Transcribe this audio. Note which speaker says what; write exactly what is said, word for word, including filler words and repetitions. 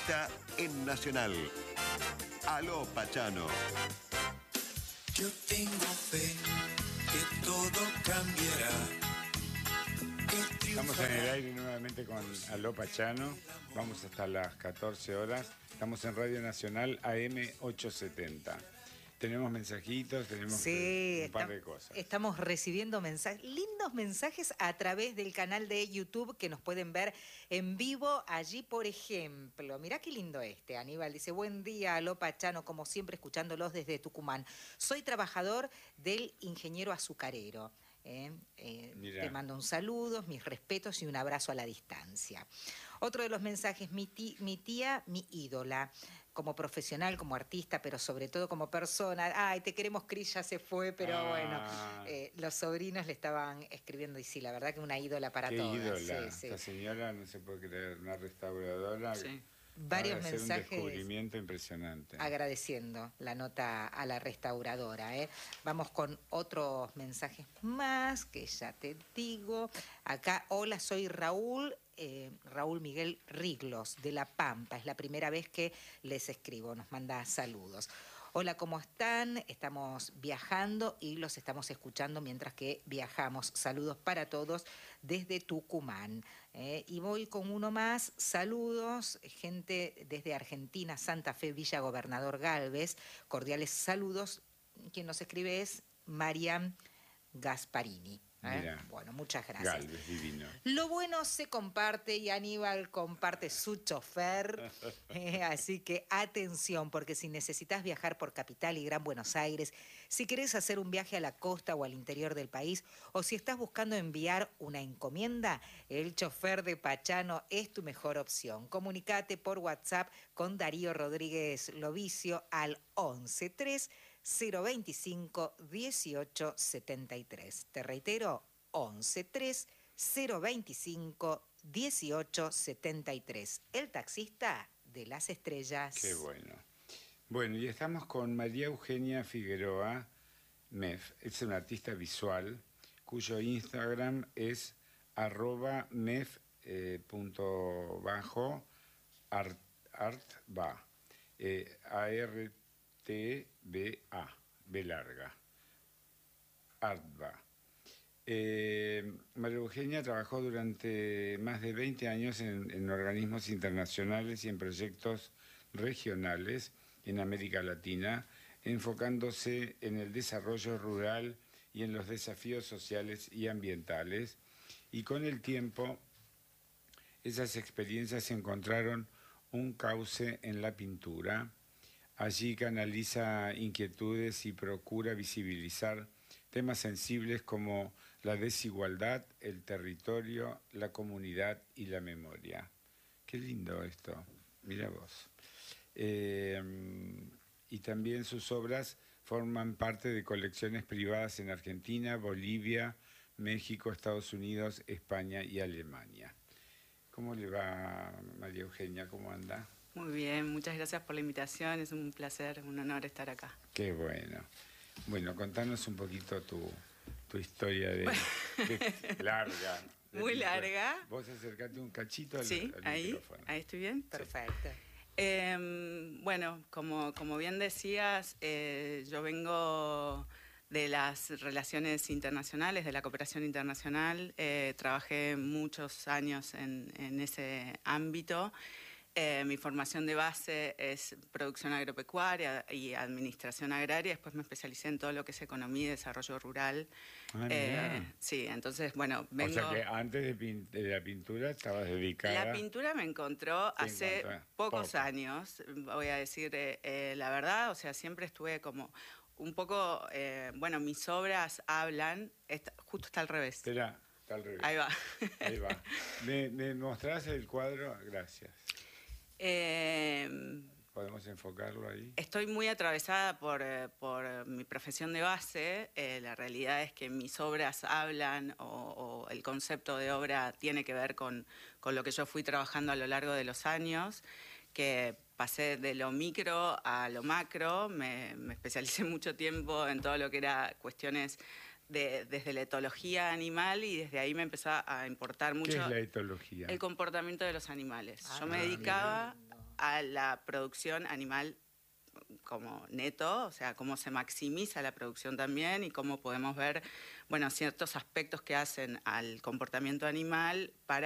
Speaker 1: cita en Nacional. Aló, Pachano.
Speaker 2: Yo tengo fe que todo cambiará.
Speaker 3: Estamos en el aire nuevamente con Aló Pachano. Vamos hasta las catorce horas. Estamos en Radio Nacional A M ochocientos setenta. Tenemos mensajitos, tenemos
Speaker 4: sí,
Speaker 3: un par
Speaker 4: está,
Speaker 3: de cosas.
Speaker 4: Estamos recibiendo mensajes, lindos mensajes a través del canal de YouTube que nos pueden ver en vivo allí, por ejemplo. Mirá qué lindo este, Aníbal. Dice, buen día, Aló Pachano, como siempre escuchándolos desde Tucumán. Soy trabajador del ingeniero azucarero. Eh, eh, te mando un saludo, mis respetos y un abrazo a la distancia. Otro de los mensajes, mi, tí, mi tía, mi ídola, como profesional, como artista, pero sobre todo como persona. Ay, te queremos, Cris, ya se fue, pero ah. bueno, eh, los sobrinos le estaban escribiendo y sí, la verdad que una ídola para
Speaker 3: ¿Qué
Speaker 4: todas.
Speaker 3: ídola?
Speaker 4: Sí, sí.
Speaker 3: Esta señora, no se puede creer, una restauradora.
Speaker 4: Sí. Varios mensajes.
Speaker 3: Un descubrimiento impresionante.
Speaker 4: Agradeciendo la nota a la restauradora. ¿eh? Vamos con otros mensajes más que ya te digo. Acá, hola, soy Raúl. Eh, Raúl Miguel Riglos, de La Pampa. Es la primera vez que les escribo. Nos manda saludos. Hola, ¿cómo están? Estamos viajando y los estamos escuchando mientras que viajamos. Saludos para todos desde Tucumán. Eh, y voy con uno más. Saludos, gente desde Argentina, Santa Fe, Villa Gobernador Galvez. Cordiales saludos. Quien nos escribe es Mariam Gasparini. ¿Eh?
Speaker 3: Mira,
Speaker 4: bueno, muchas gracias.
Speaker 3: Galvez, divino.
Speaker 4: Lo bueno se comparte y Aníbal comparte su chofer. Eh, así que atención, porque si necesitas viajar por Capital y Gran Buenos Aires, si querés hacer un viaje a la costa o al interior del país, o si estás buscando enviar una encomienda, el chofer de Pachano es tu mejor opción. Comunicate por WhatsApp con Darío Rodríguez Lovicio al once tres cero veinticinco dieciocho setenta y tres. Te reitero, once tres cero veinticinco dieciocho setenta y tres. El taxista de las estrellas.
Speaker 3: Qué bueno. Bueno, y estamos con María Eugenia Figueroa Mef. Es una artista visual cuyo Instagram es arroba mef eh, punto bajo art, artba. Eh, A R T B A, B larga, Artba. Eh, María Eugenia trabajó durante más de veinte años en, en organismos internacionales y en proyectos regionales en América Latina, enfocándose en el desarrollo rural y en los desafíos sociales y ambientales. Y con el tiempo, esas experiencias encontraron un cauce en la pintura. Allí canaliza inquietudes y procura visibilizar temas sensibles como la desigualdad, el territorio, la comunidad y la memoria. Qué lindo esto, mira vos. Eh, y también sus obras forman parte de colecciones privadas en Argentina, Bolivia, México, Estados Unidos, España y Alemania. ¿Cómo le va, María Eugenia? ¿Cómo anda?
Speaker 5: Muy bien, muchas gracias por la invitación, es un placer, un honor estar acá.
Speaker 3: Qué bueno. Bueno, contanos un poquito tu, tu historia de, de larga. De
Speaker 5: Muy
Speaker 3: pintura.
Speaker 5: larga.
Speaker 3: Vos acercate un cachito al,
Speaker 5: sí,
Speaker 3: al
Speaker 5: ahí,
Speaker 3: micrófono.
Speaker 5: Ahí estoy bien.
Speaker 4: Perfecto.
Speaker 5: Eh, bueno, como, como bien decías, eh, yo vengo de las relaciones internacionales, de la cooperación internacional. Eh, trabajé muchos años en, en ese ámbito. Eh, mi formación de base es producción agropecuaria y administración agraria. Después me especialicé en todo lo que es economía y desarrollo rural.
Speaker 3: Ah,
Speaker 5: eh, sí, entonces, bueno, vengo...
Speaker 3: O sea que antes de, pin de la pintura estabas dedicada...
Speaker 5: La pintura me encontró
Speaker 3: Te
Speaker 5: hace
Speaker 3: encontró.
Speaker 5: pocos
Speaker 3: Poco.
Speaker 5: años, voy a decir eh, eh, la verdad. O sea, siempre estuve como un poco... Eh, bueno, mis obras hablan... Está, justo está al revés.
Speaker 3: Espera, está al revés.
Speaker 5: Ahí va.
Speaker 3: Ahí va. ¿Me, me mostrás el cuadro? Gracias.
Speaker 5: Eh,
Speaker 3: ¿Podemos enfocarlo ahí?
Speaker 5: Estoy muy atravesada por, eh, por mi profesión de base. Eh, la realidad es que mis obras hablan o, o el concepto de obra tiene que ver con, con lo que yo fui trabajando a lo largo de los años, que pasé de lo micro a lo macro. Me, me especialicé mucho tiempo en todo lo que era cuestiones de, desde la etología animal, y desde ahí me empezó a importar mucho...
Speaker 3: ¿Qué es la etología?
Speaker 5: El comportamiento de los animales.
Speaker 4: Ah,
Speaker 5: yo me dedicaba... a la producción animal como neto, o sea, cómo se maximiza la producción también y cómo podemos ver, bueno, ciertos aspectos que hacen al comportamiento animal para